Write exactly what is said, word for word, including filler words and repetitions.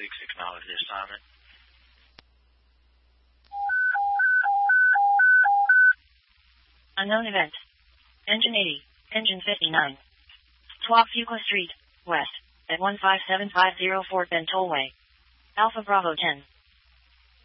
six acknowledge the assignment. Unknown event. Engine eighty. Engine fifty-nine. twelve Fuqua Street, West, at one five seven five zero Fort Bend Tollway. Alpha Bravo ten.